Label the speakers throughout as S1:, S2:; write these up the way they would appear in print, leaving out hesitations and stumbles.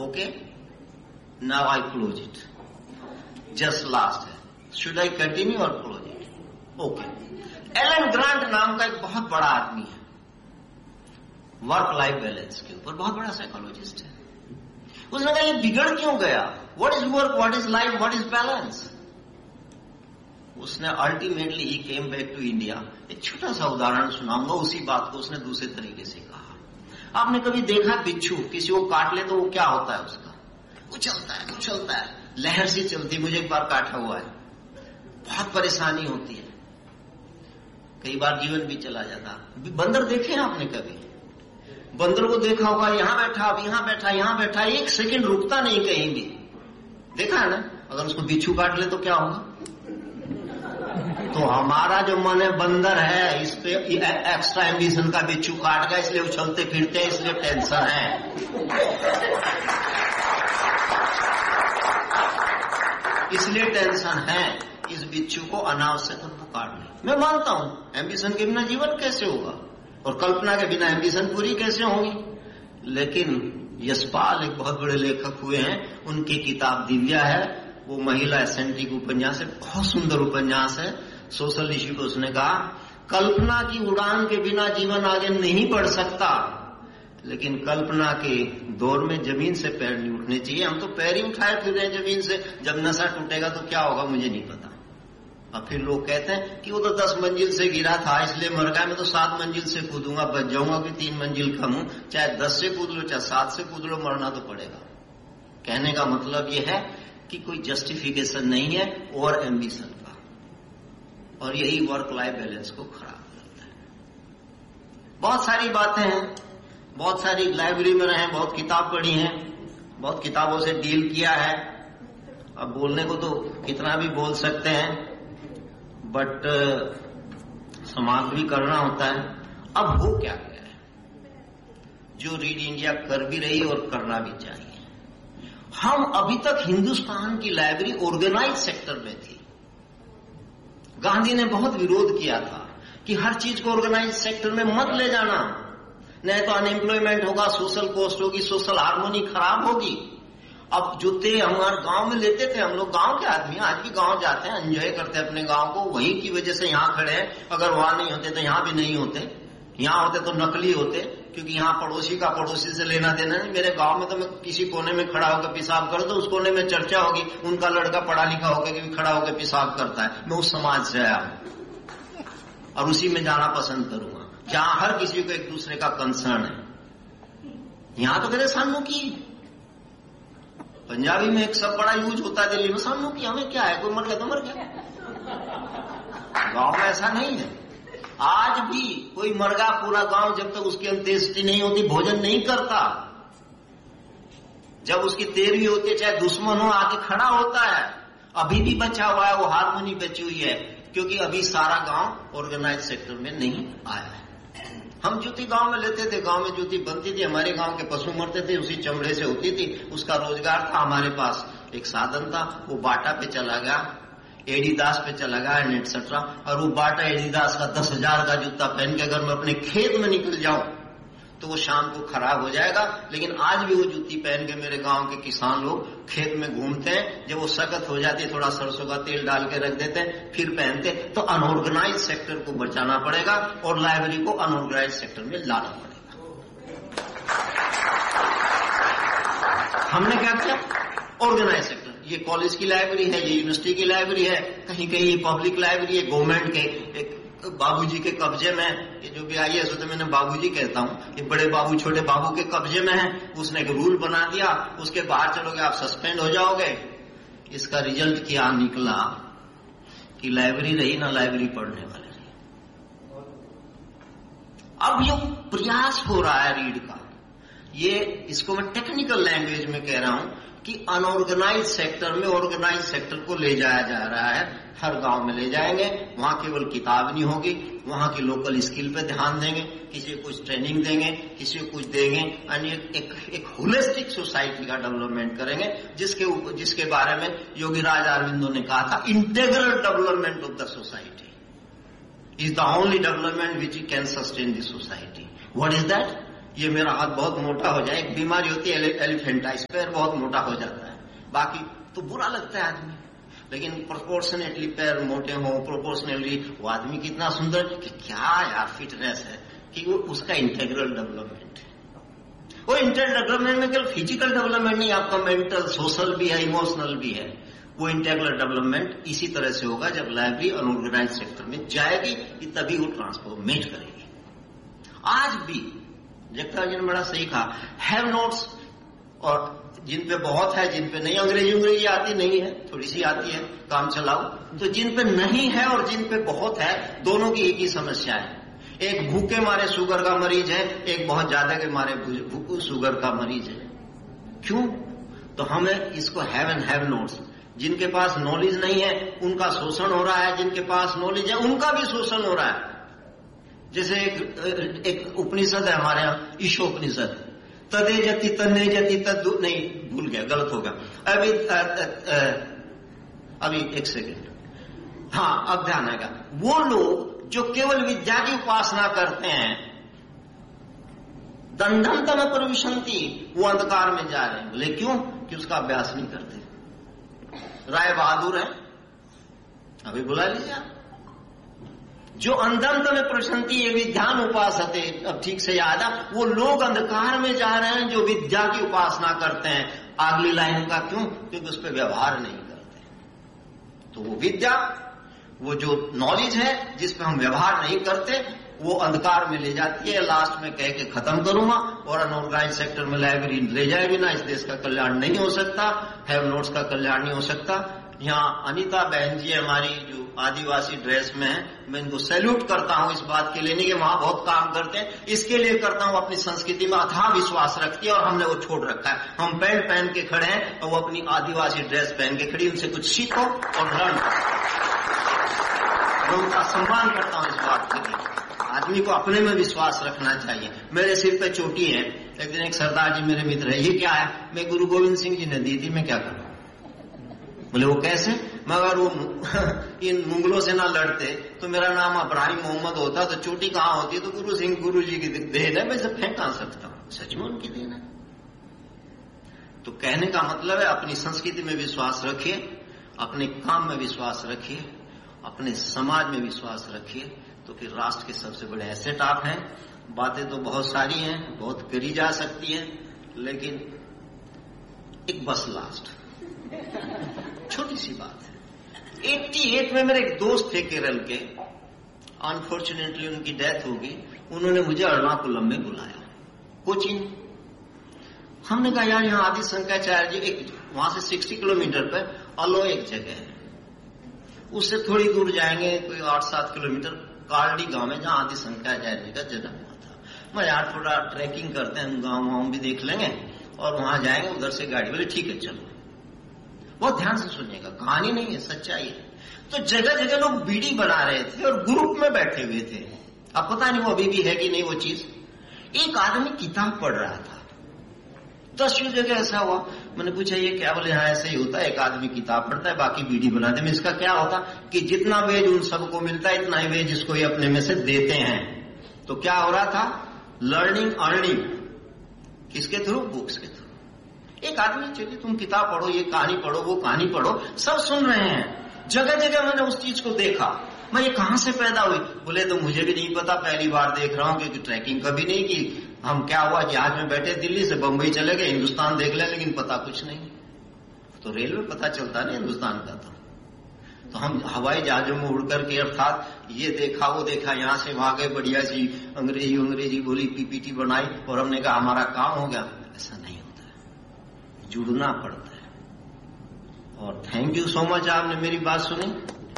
S1: Okay, now I close it, just last है, should I continue और close it? Okay. Elon grant नाम का एक बहुत बड़ा आदमी है, वर्क लाइफ बैलेंस के ऊपर बहुत बड़ा साइकोलॉजिस्ट है। उसने कहा ये बिगड़ क्यों गया? What is work, what is life, what is balance? उसने ultimately he came back to India. एक छोटा सा उदाहरण सुनाऊंगा, उसी बात को उसने दूसरे तरीके से कहा। आपने कभी देखा बिच्छू किसी को काट ले तो वो क्या होता है उसका? उछलता है, लहर सी चलती। मुझे एक बार काटा हुआ है, बहुत परेशानी होती है, कई बार जीवन भी चला जाता। बंदर देखे हैं आपने कभी? बंदर को देखा होगा, यहां बैठा, अब यहां बैठा, यहां बैठा, एक सेकंड रुकता नहीं कहीं भी, देखा है ना? अगर उसको बिच्छू काट ले तो क्या होगा? तो हमारा जो मन है बंदर है, इस पे एक्स्ट्रा एम्बिशन का बिच्छू काट गया, इसलिए उछलते फिरते हैं, इसलिए टेंशन है, इसलिए टेंशन है। इस बिच्छू को अनावश्यक हमको काट नहीं। मैं मानता हूं एम्बिशन के बिना जीवन कैसे होगा, और कल्पना के बिना एम्बिशन पूरी कैसे होगी। लेकिन यशपाल एक बहुत बड़े लेखक हुए हैं, उनकी किताब दिव्या है, वो महिला एसेंट्रिक उपन्यास है, बहुत सुंदर उपन्यास है। सोशल इश्यू को उसने कहा कल्पना की उड़ान के बिना जीवन आगे नहीं बढ़ सकता, लेकिन कल्पना के दौर में जमीन से पैर नहीं उठने चाहिए। हम तो पैर ही उठाए फिर रहे हैं जमीन से। जब नशा टूटेगा तो क्या होगा मुझे नहीं पता। और फिर लोग कहते हैं कि वो तो 10 मंजिल से गिरा था इसलिए मर गया, मैं तो 7 मंजिल से कूदूंगा, बच जाऊंगा कि 3 मंजिल कम हूं। चाहे 10 से कूद लो, चाहे 7 से कूद लो, मरना तो पड़ेगा। कहने का मतलब ये है कि कोई जस्टिफिकेशन नहीं है ओवर एम्बिशन का, और यही वर्क लाइफ बैलेंस को खराब करता है। बहुत सारी बातें हैं, बहुत सारी लाइब्रेरी में रहे, बहुत किताब पढ़ी है, बहुत किताबों से डील किया है। अब बोलने को तो कितना भी बोल सकते हैं, बट समाप्त भी करना होता है। अब हो क्या गया है, जो रीड इंडिया कर भी रही और करना भी चाहिए। हम अभी तक हिंदुस्तान की लाइब्रेरी ऑर्गेनाइज सेक्टर में थी। गांधी ने बहुत विरोध किया था कि हर चीज को ऑर्गेनाइज सेक्टर में मत ले जाना, नहीं तो अनएम्प्लॉयमेंट होगा, सोशल कॉस्ट होगी, सोशल हार्मोनी खराब होगी। अब जूते हमारे गांव में लेते थे, हम लोग गांव के आदमी, आज भी गांव जाते हैं, एंजॉय करते हैं अपने गांव को, वहीं की वजह से यहां खड़े हैं। अगर वहां नहीं होते तो यहां भी नहीं होते, यहां होते तो नकली होते, क्योंकि यहां पड़ोसी का पड़ोसी से लेना देना नहीं। मेरे गांव में तो मैं किसी कोने में खड़ा होकर पेशाब कर दो, उस कोने में चर्चा होगी उनका लड़का पढ़ा लिखा होकर खड़ा होकर पेशाब करता है। मैं उस समाज से आया हूं और उसी में जाना पसंद करूंगा जहां हर किसी को एक दूसरे का कंसर्न है। यहां तो कहते सन्मुखी, पंजाबी में एक सब बड़ा यूज होता है, दिल्ली में सन्मुखी, हमें क्या है, कोई मर गया तो मर गया। गांव में ऐसा नहीं है। आज भी कोई मर गया, पूरा गांव जब तक उसकी अंत्येष्टि नहीं होती भोजन नहीं करता। जब उसकी तेरहवीं होती है, चाहे दुश्मन हो आके खड़ा होता है। अभी भी बचा हुआ है, वो हारमोनी बची हुई है, क्योंकि अभी सारा गांव ऑर्गेनाइज सेक्टर में नहीं आया है। हम जूती गांव में लेते थे, गांव में जूती बनती थी, हमारे गांव के पशु मरते थे, उसी चमड़े से होती थी, उसका रोजगार था। हमारे पास एक साधन था, वो बाटा पे चला गया, एडिदास पे चला गया एंड एटसेट्रा। और वो बाटा एडिदास का 10,000 का जूता पहन के अगर मैं अपने खेत में निकल जाऊं तो वो शाम को खराब हो जाएगा। लेकिन आज भी वो जूती पहन के मेरे गांव के किसान लोग खेत में घूमते हैं। जब वो सख्त हो जाती है, थोड़ा सरसों का तेल डाल के रख देते हैं, फिर पहनते। तो अनऑर्गेनाइज सेक्टर को बचाना पड़ेगा और लाइब्रेरी को अनऑर्गेनाइज सेक्टर में लाना पड़ेगा। हमने क्या किया? Organise sector. ये कॉलेज की लाइब्रेरी है, ये यूनिवर्सिटी की लाइब्रेरी है, कहीं कहीं ये पब्लिक लाइब्रेरी है, गवर्नमेंट के एक बाबूजी के कब्जे में। ये जो भी आई है तो मैंने बाबूजी कहता हूं, ये बड़े बाबू छोटे बाबू के कब्जे में है। उसने एक रूल बना दिया, उसके बाहर चलोगे आप सस्पेंड हो जाओगे। इसका रिजल्ट क्या निकला कि लाइब्रेरी रही ना लाइब्रेरी पढ़ने वाले रही। अब ये प्रयास हो रहा है रीड का, ये इसको मैं टेक्निकल लैंग्वेज में कह रहा हूं कि अनऑर्गेनाइज सेक्टर में ऑर्गेनाइज सेक्टर को ले जाया जा रहा है। हर गांव में ले जाएंगे, वहां केवल किताब नहीं होगी, वहां की लोकल स्किल पे ध्यान देंगे, किसी को कुछ ट्रेनिंग देंगे, किसी को कुछ देंगे, यानी एक होलिस्टिक सोसाइटी का डेवलपमेंट करेंगे, जिसके बारे में योगीराज अरविंदो ने कहा था, integral development of the society is the only development which can sustain the society. What is that? ये मेरा हाथ बहुत मोटा हो जाए। एक बीमारी होती है एलिफेंटाइटिस, पैर बहुत मोटा हो जाता है। बाकी तो बुरा लगता है आदमी, लेकिन प्रोपोर्शनेटली पैर मोटे हो, प्रोपोर्शनेटली वो आदमी कितना सुंदर, कि क्या यार फिटनेस है, कि वो उसका इंटेग्रल डेवलपमेंट है। वो इंटेग्रल डेवलपमेंट में केवल फिजिकल डेवलपमेंट नहीं, आपका मेंटल, सोशल भी है, इमोशनल भी है। वो इंटेग्रल डेवलपमेंट इसी तरह से होगा जब लाइब्रेरी अनऑर्गेनाइज सेक्टर में जाएगी, कि तभी वो ट्रांसफॉर्मेट करेगी। आज भी जगताप जी ने बड़ा सही कहा, हैव नोट्स, और जिन पे बहुत है, जिन पे नहीं, अंग्रेजी आती नहीं है, थोड़ी सी आती है, काम चलाओ। तो जिन पे नहीं है और जिन पे बहुत है, दोनों की एक ही समस्या है। एक भूखे मारे शुगर का मरीज है, एक बहुत ज्यादा के मारे शुगर का मरीज है। क्यों? तो हमें इसको हैव एंड हैव नोट्स, जिनके पास नॉलेज नहीं है उनका शोषण हो रहा है, जिनके पास नॉलेज है उनका भी शोषण हो रहा है। जैसे एक उपनिषद है हमारे यहाँ, ईशोपनिषद, तदे जति तन्ने जति तद, नहीं भूल गया, गलत होगा। अभी एक सेकेंड, हाँ अब ध्यान आएगा। वो लोग जो केवल विद्या की उपासना करते हैं, दंडम तम प्रविशंति, वो अंधकार में जा रहे हैं। बोले क्यों? कि उसका अभ्यास नहीं करते। राय बहादुर है, अभी बुला लीजिए आप। जो अंधम में प्रशंति ये विद्यान उपासते, अब ठीक से याद आ, वो लोग अंधकार में जा रहे हैं जो विद्या की उपासना करते हैं। अगली लाइन का क्यों? क्योंकि उस पर व्यवहार नहीं करते। तो वो विद्या, वो जो नॉलेज है जिस पे हम व्यवहार नहीं करते, वो अंधकार में ले जाती है। लास्ट में कह के खत्म करूंगा, और अनऑर्गेनाइज सेक्टर में लाइब्रेरी ले जाए बिना इस देश का कल्याण नहीं हो सकता, हैव नोट्स का कल्याण नहीं हो सकता। यहाँ अनीता बहन जी हमारी जो आदिवासी ड्रेस में है, मैं इनको सैल्यूट करता हूँ इस बात के लिए, नहीं कि वहां बहुत काम करते हैं, इसके लिए करता हूँ अपनी संस्कृति में अथाह विश्वास रखती है और हमने वो छोड़ रखा है। हम पैंट पहन के खड़े हैं और वो अपनी आदिवासी ड्रेस पहन के खड़ी, उनसे कुछ सीखो और लर्न करो। मैं उनका सम्मान करता हूँ इस बात के लिए। आदमी को अपने में विश्वास रखना चाहिए। मेरे सिर पे चोटी है, एक दिन एक सरदार जी मेरे मित्र है, ये क्या है? मैं गुरु गोविंद सिंह जी ने दी थी, मैं क्या करूं? बोले वो कैसे? मगर वो इन मुगलों से ना लड़ते तो मेरा नाम इब्राहिम मोहम्मद होता, तो चोटी कहाँ होती? तो गुरु जी की देन है, मैं इसे फेंक कहां सकता हूं? सच में उनकी देन है। तो कहने का मतलब है अपनी संस्कृति में विश्वास रखिए, अपने काम में विश्वास रखिए, अपने समाज में विश्वास रखिए, तो फिर राष्ट्र के सबसे बड़े एसेट आप हैं। बातें तो बहुत सारी हैं, बहुत करी जा सकती है, लेकिन एक बस लास्ट छोटी सी बात है। 88 में मेरे एक दोस्त थे केरल के, अनफॉर्चुनेटली उनकी डेथ होगी। उन्होंने मुझे एर्नाकुलम में बुलाया, कोचिंग। हमने कहा यार यहाँ आदि शंकराचार्य जी, एक वहां से 60 किलोमीटर पर अलो एक जगह है, उससे थोड़ी दूर जाएंगे कोई 8-7 किलोमीटर, कार्डी गांव में, जहां आदि शंकराचार्य जी का जन्म हुआ था। मैं यार थोड़ा ट्रैकिंग करते हैं, गाँव भी देख लेंगे और वहां जाएंगे, उधर से गाड़ी। बोले ठीक है चलो। बहुत ध्यान से सुनिएगा, कहानी नहीं है, सच्चाई है। तो जगह जगह लोग बीड़ी बना रहे थे और ग्रुप में बैठे हुए थे। अब पता नहीं वो अभी भी है कि नहीं वो चीज। एक आदमी किताब पढ़ रहा था, 10वीं जगह ऐसा हुआ। मैंने पूछा ये क्या? बोले हाँ ऐसा ही होता है, एक आदमी किताब पढ़ता है, बाकी बीड़ी बनाते हैं। इसका क्या होता कि जितना वेज उन सबको मिलता है, इतना ही वेज इसको ये अपने में से देते हैं। तो क्या हो रहा था? लर्निंग अर्निंग, किसके थ्रू? बुक्स के थ्रू। एक आदमी चलिए तुम किताब पढ़ो, ये कहानी पढ़ो, वो कहानी पढ़ो, सब सुन रहे हैं। जगह जगह मैंने उस चीज को देखा। मैं ये कहां से पैदा हुई? बोले तो मुझे भी नहीं पता, पहली बार देख रहा हूं, क्योंकि ट्रैकिंग कभी नहीं की। हम क्या हुआ जहाज में बैठे, दिल्ली से बंबई चले गए, हिंदुस्तान देख ले, लेकिन पता कुछ नहीं। तो रेलवे पता चलता नहीं हिंदुस्तान का। तो हम हवाई जहाजों में उड़ करके, अर्थात ये देखा वो देखा, यहां से वहां गए, बढ़िया सी अंग्रेजी बोली, पीपीटी बनाई, और हमने कहा हमारा काम हो गया। ऐसा नहीं होता है, जुड़ना पड़ता है। और थैंक यू सो मच, आपने मेरी बात सुनी,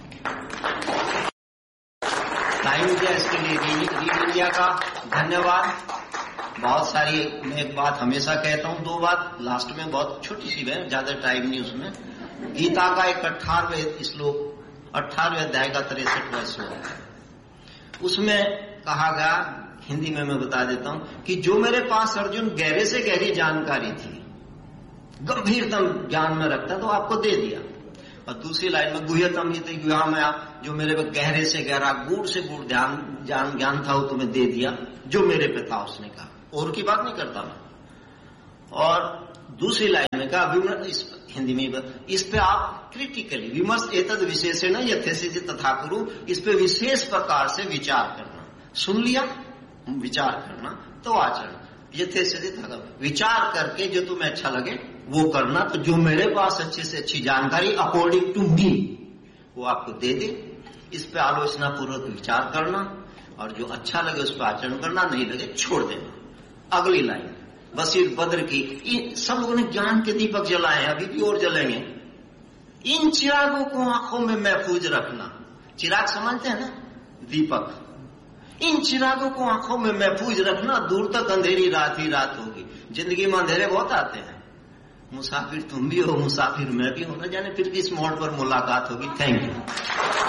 S1: टाइम दिया, इसके लिए रीड इंडिया का धन्यवाद। बहुत सारी, मैं एक बात हमेशा कहता हूं, 2 बात लास्ट में, बहुत छोटी सी है, ज्यादा टाइम नहीं उसमें। गीता का एक 18वें श्लोक, 18वें अध्याय का 63वां श्लोक, उसमें कहा गया, हिंदी में मैं बता देता हूं, कि जो मेरे पास अर्जुन गहरे से गहरी जानकारी थी, गंभीरतम ज्ञान में रखता, तो आपको दे दिया। और दूसरी लाइन में गुह्यतम ही थी, में आप जो मेरे पे गहरे से गहरा, गूढ़ से गूढ़ ज्ञान था, वो तुम्हें दे दिया, जो मेरे पे था। उसने कहा और की बात नहीं करता मैं। और दूसरी लाइन में कहा, हिंदी में इस पे आप क्रिटिकली विमर्श एतद विशेषेण यथेसिद्धि तथा कुरु, इस पे विशेष प्रकार से विचार करना। सुन लिया, विचार करना, तो आचरण यथेसिद्धि तथा, विचार करके जो तुम्हें अच्छा लगे वो करना। तो जो मेरे पास अच्छे से अच्छी जानकारी अकॉर्डिंग टू मी वो आपको दे दे, इस पे आलोचना पूर्वक विचार करना, और जो अच्छा लगे उस पर आचरण करना, नहीं लगे छोड़ देना। अगली लाइन बसीर बद्र की, सब लोगों ने ज्ञान के दीपक जलाए हैं, अभी भी और जलेंगे। इन चिरागों को आंखों में महफूज रखना। चिराग समझते हैं ना, दीपक। इन चिरागों को आंखों में महफूज रखना, दूर तक अंधेरी रात ही रात होगी। जिंदगी में अंधेरे बहुत आते हैं, मुसाफिर तुम भी हो, मुसाफिर मैं भी हूं, न जाने फिर किस मोड़ पर मुलाकात होगी। Thank you.